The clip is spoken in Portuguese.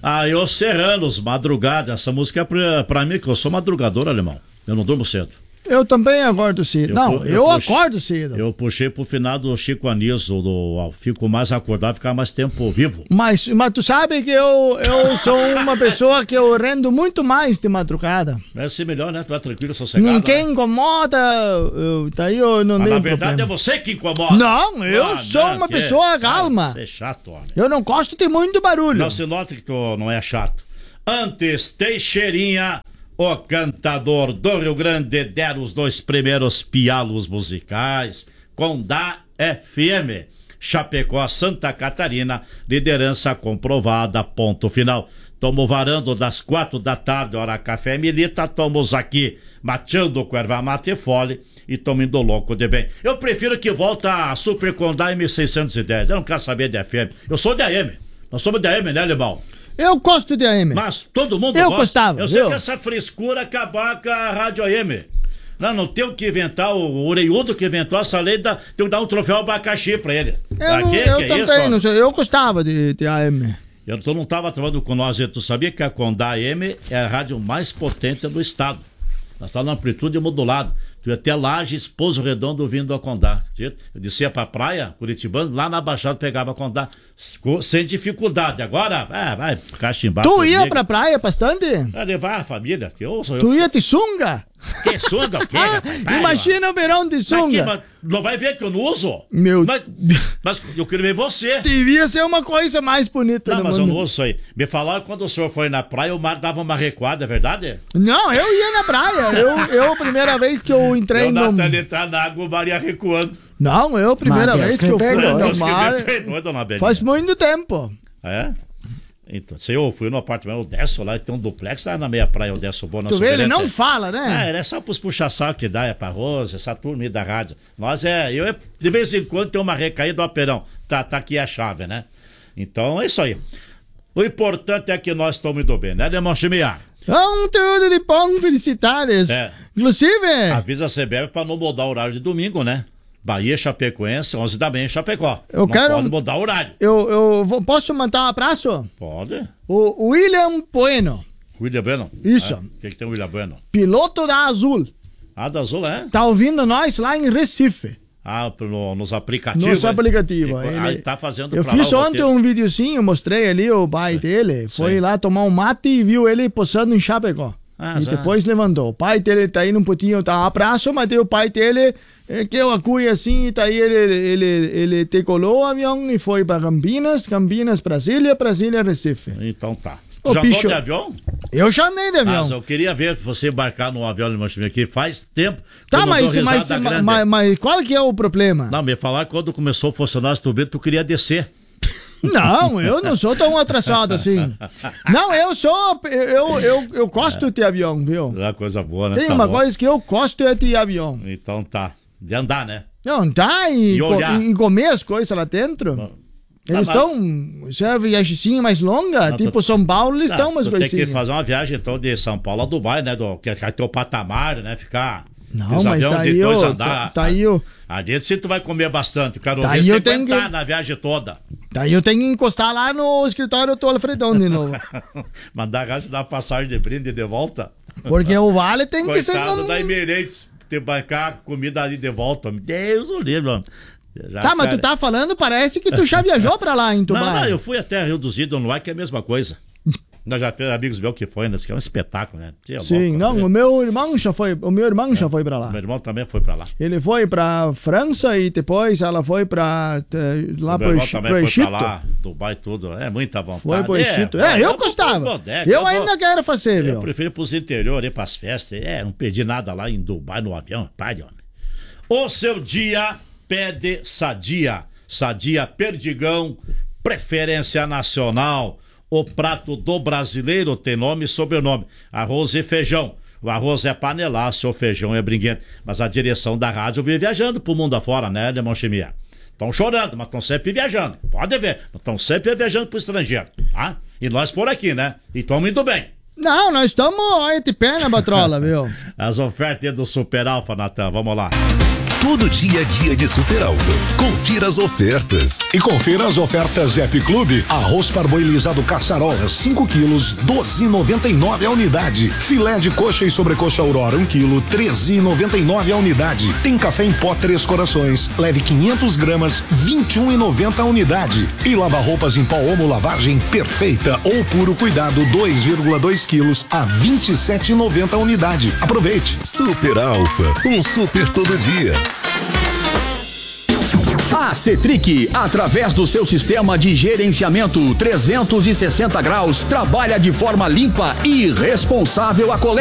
Aí, Os Serranos, Madrugada. Essa música é pra mim, que eu sou madrugador, alemão. Eu não durmo cedo. Eu também acordo cedo. Eu acordo cedo. Eu puxei pro final do Chico Anísio, fico mais acordado, ficar mais tempo vivo. Mas tu sabe que eu sou uma pessoa que eu rendo muito mais de madrugada. É ser melhor, né? Tu é tranquilo, sossegado. Ninguém incomoda, daí eu não tenho na verdade problema. É você que incomoda. Não, eu sou uma pessoa calma. Você é chato, homem. Eu não gosto de muito barulho. Não, se nota que tu não é chato. Antes, Teixeirinha, o cantador do Rio Grande, deram os 2 primeiros pialos musicais com da FM. Chapecó, Santa Catarina, liderança comprovada, ponto final. Tomo varando das 4 da tarde, hora café milita, estamos aqui mateando com erva mate e fole e tomo indo louco de bem. Eu prefiro que volte a Super Condá M610, eu não quero saber de FM, eu sou de AM, nós somos de AM, né, Alemão? Eu gosto de AM. Mas todo mundo eu gosta. Gostava. Eu sei que essa frescura acabar com a Rádio AM. Não tem o que inventar, o Oreiudo que inventou essa lei, tem que dar um troféu abacaxi pra ele. Eu também, não sei, eu gostava de AM. Tu não estava trabalhando com nós, tu sabia que a Condá AM é a rádio mais potente do estado. Nós estávamos na amplitude modulada. Tu ia até Lages, Pouso Redondo ouvindo a Condá. Eu descia pra praia, Curitibano, lá na Baixada pegava a Condá. Sem dificuldade. Agora, vai cachimbar. Tu ia pra praia bastante? Levar a família. Tu ia de sunga? Que sunga o quê? Imagina o verão de sunga. Não vai ver que eu não uso? Mas eu queria ver você. Devia ser uma coisa mais bonita. Não, mas eu não uso isso aí. Me falaram que quando o senhor foi na praia, o mar dava uma recuada, é verdade? Não, eu ia na praia. A primeira vez que eu entrei no... Natália entrar na água, o mar ia recuando. Não, a primeira vez que eu fui no mar... Faz muito tempo. É? Então, se eu fui no apartamento, eu desço lá, tem um duplex lá na meia praia, eu desço bom na Tu vê, ele não fala, né? É só pros puxa-saco que dá, é pra Rosa, essa turma da rádio. De vez em quando tem uma recaída do aperão. Tá aqui a chave, né? Então, é isso aí. O importante é que nós estamos indo bem, né, Demão Chimiar? Tudo de bom, felicidades. Inclusive... Avisa a CBF pra não mudar o horário de domingo, né? Bahia, Chapecoense, 11 da manhã em Chapecó. Pode mudar o horário. Posso mandar um abraço? Pode. O William Bueno. William Bueno? Isso. O que tem o William Bueno? Piloto da Azul. Da Azul, é? Tá ouvindo nós lá em Recife. Nos aplicativos? Nos aplicativos. Ele tá fazendo. Eu fiz ontem um videozinho, mostrei ali o pai dele. Foi lá tomar um mate e viu ele posando em Chapecó. E depois levantou. O pai dele tá aí num pouquinho, tá abraço, mas o pai dele... que eu acui assim, e daí ele decolou o avião e foi para Campinas, Brasília, Recife. Então tá. Tu já andou de avião? Eu já andei de avião. Mas eu queria ver você embarcar num avião aqui faz tempo. Tá, mas qual que é o problema? Não, me falar que quando começou a funcionar as turbinas, tu queria descer. Não, eu não sou tão atrasado assim. Não, eu gosto de avião, viu? É uma coisa boa, né? Tem uma coisa que eu gosto é de avião. Então tá. De andar, né? Não, andar e comer as coisas lá dentro. Eles estão... Se é uma viagem mais longa, tipo São Paulo, eles estão umas coisinhas. Tem que fazer uma viagem, então, de São Paulo a Dubai, né? Que é teu patamar, né? Ficar... Não, mas daí Ali sim tu vai comer bastante. Quero ver eu tenho que na viagem toda. Daí eu tenho que encostar lá no escritório do Alfredão de novo. Mandar gás dar passagem de brinde de volta. Porque o vale tem que ser... Coitado da Emirates, ter bancar comida ali de volta. Deus o livre, mano. Mas tu tá falando, parece que tu já viajou pra lá em Dubai. Não, eu fui até Rio dos Idos, não é que é a mesma coisa. Nós já fizemos amigos meus que foi, né? Que é um espetáculo, né? Sim, o meu irmão já foi pra lá. Meu irmão também foi pra lá. Ele foi pra França e depois ela foi lá pro Egito. Pra lá, Dubai, tudo. É muita vontade. Foi pro Egito. Eu gostava. Eu ainda quero fazer, viu? Eu prefiro pros interiores, pras festas. Não perdi nada lá em Dubai no avião. Pare, homem. O seu dia pede Sadia. Sadia Perdigão, preferência nacional. O prato do brasileiro tem nome e sobrenome. Arroz e feijão. O arroz é panelaço, o feijão é brinquedo. Mas a direção da rádio vive viajando pro mundo afora, né, Demão Chimia? Estão chorando, mas estão sempre viajando. Pode ver, estão sempre viajando pro estrangeiro. Tá? E nós por aqui, né? E estamos indo bem. Não, nós estamos aí de pé na batrola, viu? As ofertas do Super Alfa, Natan, vamos lá. Todo dia é dia de Super Alfa. Confira as ofertas. E confira as ofertas Zep Clube. Arroz parboilizado Caçarola, 5 quilos, 12,99 a unidade. Filé de coxa e sobrecoxa Aurora, 1 quilo, 13,99 a unidade. Tem café em pó 3 Corações, leve 500 gramas, 21,90 a unidade. E lava-roupas em pó Omo lavagem perfeita ou puro cuidado, 2,2 quilos, a 27,90 a unidade. Aproveite. Super Alfa, um super todo dia. A Cetric, através do seu sistema de gerenciamento 360 graus, trabalha de forma limpa e responsável a coleta.